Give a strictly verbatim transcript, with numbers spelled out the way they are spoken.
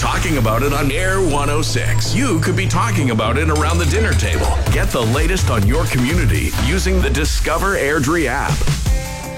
talking about it on Air one oh six. You could be talking about it around the dinner table. Get the latest on your community using the Discover Airdrie app.